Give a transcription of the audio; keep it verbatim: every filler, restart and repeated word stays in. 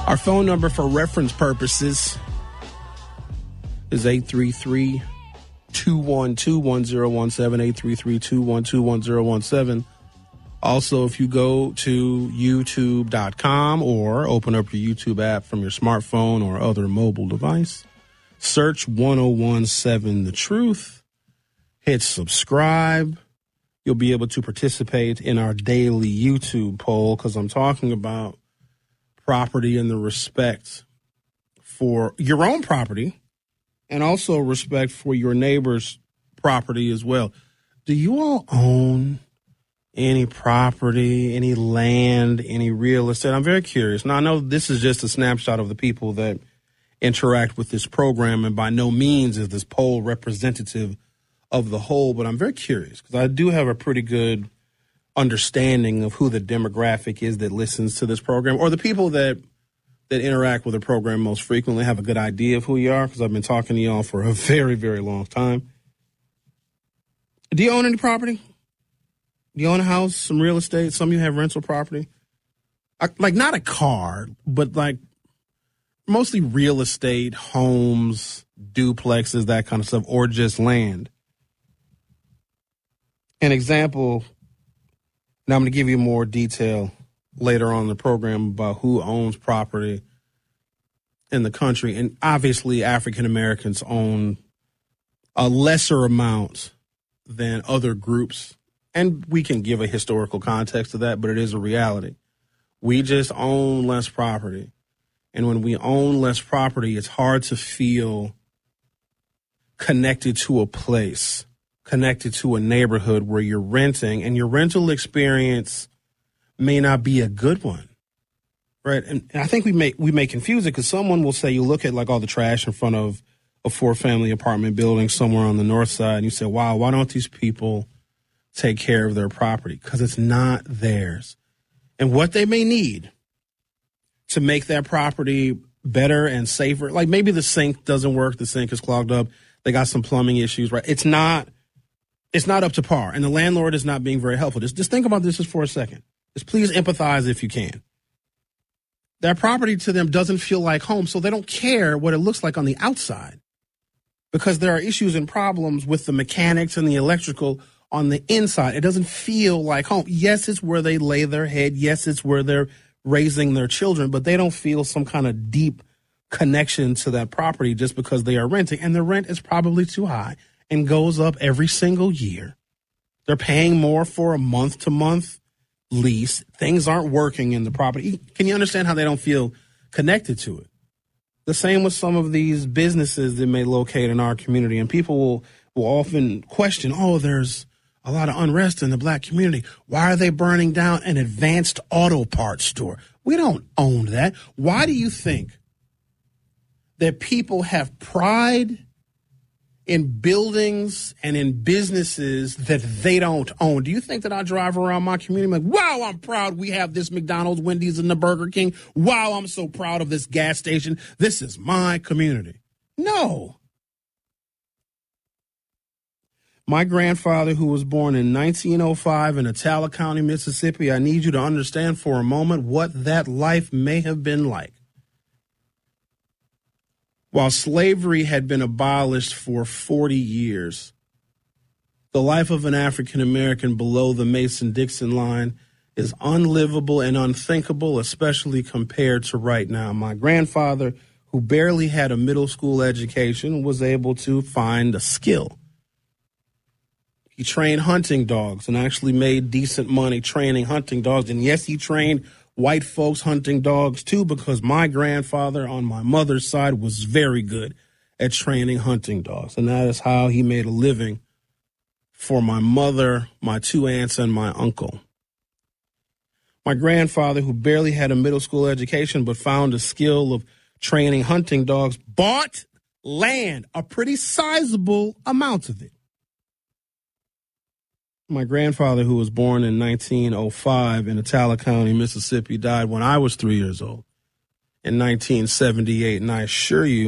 Our phone number for reference purposes is eight three three, two one two, one zero one seven, eight three three, two one two, one zero one seven. Also, if you go to youtube dot com or open up your YouTube app from your smartphone or other mobile device, search ten seventeen The Truth, hit subscribe. You'll be able to participate in our daily YouTube poll because I'm talking about property and the respect for your own property and also respect for your neighbor's property as well. Do you all own any property, any land, any real estate? I'm very curious. Now, I know this is just a snapshot of the people that interact with this program, and by no means is this poll representative of the whole, but I'm very curious because I do have a pretty good understanding of who the demographic is that listens to this program, or the people that that interact with the program most frequently have a good idea of who you are because I've been talking to y'all for a very, very long time. Do you own any property? Do you own a house, some real estate? Some of you have rental property. I, like not a car, but like mostly real estate, homes, duplexes, that kind of stuff, or just land. An example, and I'm going to give you more detail later on in the program about who owns property in the country. And obviously, African Americans own a lesser amount than other groups. And we can give a historical context to that, but it is a reality. We just own less property. And when we own less property, it's hard to feel connected to a place, connected to a neighborhood where you're renting, and your rental experience may not be a good one, right? And I think we may we may confuse it because someone will say, you look at like all the trash in front of a four-family apartment building somewhere on the north side, and you say, wow, why don't these people take care of their property? Because it's not theirs. And what they may need to make that property better and safer, like maybe the sink doesn't work, the sink is clogged up, they got some plumbing issues, right? It's not it's not up to par, and the landlord is not being very helpful. Just, just think about this just for a second. Just please empathize if you can. That property to them doesn't feel like home, so they don't care what it looks like on the outside because there are issues and problems with the mechanics and the electrical on the inside. It doesn't feel like home. Yes, it's where they lay their head. Yes, it's where they're raising their children, but they don't feel some kind of deep connection to that property just because they are renting, and the rent is probably too high and goes up every single year. They're paying more for a month-to-month lease. Things aren't working in the property. Can you understand how they don't feel connected to it? The same with some of these businesses that may locate in our community, and people will, will often question, oh, there's a lot of unrest in the black community. Why are they burning down an Advanced Auto Parts store? We don't own that. Why do you think that people have pride in buildings and in businesses that they don't own? Do you think that I drive around my community like, wow, I'm proud we have this McDonald's, Wendy's, and the Burger King. Wow, I'm so proud of this gas station. This is my community. No. My grandfather, who was born in nineteen oh five in Attala County, Mississippi, I need you to understand for a moment what that life may have been like. While slavery had been abolished for forty years, the life of an African American below the Mason-Dixon line is unlivable and unthinkable, especially compared to right now. My grandfather, who barely had a middle school education, was able to find a skill. He trained hunting dogs and actually made decent money training hunting dogs. And yes, he trained white folks hunting dogs too, because my grandfather on my mother's side was very good at training hunting dogs. And that is how he made a living for my mother, my two aunts, and my uncle. My grandfather, who barely had a middle school education but found a skill of training hunting dogs, bought land, a pretty sizable amount of it. My grandfather, who was born in nineteen oh five in Attala County, Mississippi, died when I was three years old in nineteen seventy-eight. And I assure you,